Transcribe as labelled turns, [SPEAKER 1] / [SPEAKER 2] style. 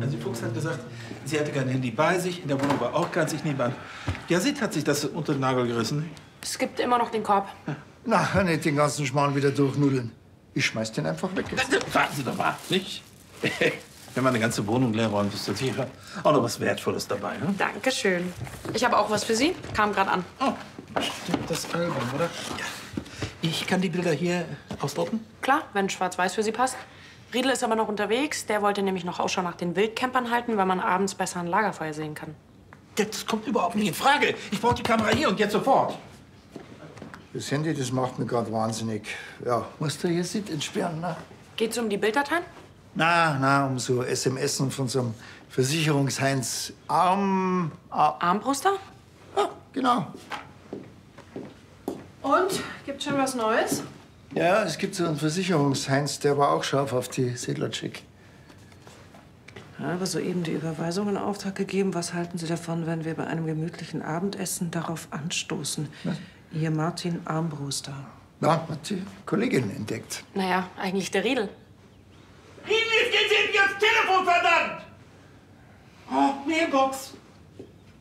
[SPEAKER 1] Also die Fuchs hat gesagt, sie hatte kein Handy bei sich, in der Wohnung war auch keins, ich nehme an. Ja, sie hat sich das unter den Nagel gerissen.
[SPEAKER 2] Es gibt immer noch den Korb.
[SPEAKER 3] Na, nicht den ganzen Schmarrn wieder durchnudeln. Ich schmeiß den einfach weg.
[SPEAKER 1] Warten Sie doch mal, nicht? Wenn man eine ganze Wohnung leer räumt, ist da sicher auch noch was Wertvolles dabei. Ne?
[SPEAKER 2] Dankeschön. Ich habe auch was für Sie. Kam gerade an.
[SPEAKER 1] Oh, stimmt, das Album, oder? Ja. Ich kann die Bilder hier ausdrucken?
[SPEAKER 2] Klar, wenn schwarz-weiß für Sie passt. Riedel ist aber noch unterwegs. Der wollte nämlich noch Ausschau nach den Wildcampern halten, weil man abends besser ein Lagerfeuer sehen kann.
[SPEAKER 1] Das kommt überhaupt nicht in Frage. Ich brauche die Kamera hier und jetzt sofort.
[SPEAKER 3] Das Handy, das macht mich gerade wahnsinnig. Ja, musst du hier Sit entsperren, ne?
[SPEAKER 2] Geht's um die Bilddateien?
[SPEAKER 3] Na, um so SMS von so einem Versicherungsheinz
[SPEAKER 2] Armbruster?
[SPEAKER 3] Ja, genau.
[SPEAKER 2] Und? Gibt's schon was Neues?
[SPEAKER 3] Ja, es gibt so einen Versicherungsheinz, der war auch scharf auf die Siedlerchick.
[SPEAKER 4] Ich habe soeben die Überweisung in Auftrag gegeben. Was halten Sie davon, wenn wir bei einem gemütlichen Abendessen darauf anstoßen?
[SPEAKER 3] Was?
[SPEAKER 4] Ihr Martin Armbruster.
[SPEAKER 3] Ja, hat die Kollegin entdeckt.
[SPEAKER 2] Naja, eigentlich der Riedel.
[SPEAKER 1] Riedel, jetzt gehen Sie endlich ans Telefon, verdammt! Oh, Mailbox.